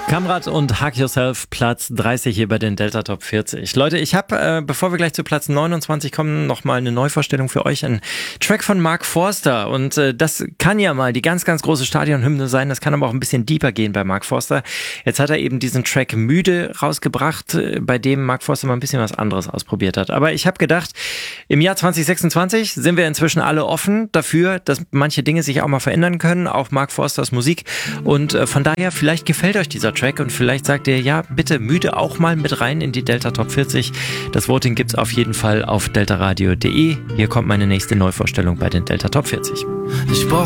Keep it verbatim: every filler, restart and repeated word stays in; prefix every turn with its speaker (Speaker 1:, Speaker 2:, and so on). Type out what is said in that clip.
Speaker 1: Kamrat und Hug Yourself, Platz dreißig hier bei den Delta Top vierzig. Leute, ich habe, äh, bevor wir gleich zu Platz neunundzwanzig kommen, nochmal eine Neuvorstellung für euch. Ein Track von Mark Forster. Und äh, das kann ja mal die ganz, ganz große Stadionhymne sein. Das kann aber auch ein bisschen deeper gehen bei Mark Forster. Jetzt hat er eben diesen Track Müde rausgebracht, äh, bei dem Mark Forster mal ein bisschen was anderes ausprobiert hat. Aber ich habe gedacht, im Jahr zwanzig sechsundzwanzig sind wir inzwischen alle offen dafür, dass manche Dinge sich auch mal verändern können. Auch Mark Forsters Musik. Und äh, von daher, vielleicht gefällt euch dieser Track und vielleicht sagt ihr, ja, bitte Müde auch mal mit rein in die Delta Top vierzig. Das Voting gibt's auf jeden Fall auf deltaradio punkt de. Hier kommt meine nächste Neuvorstellung bei den Delta Top vierzig.
Speaker 2: Ich brauch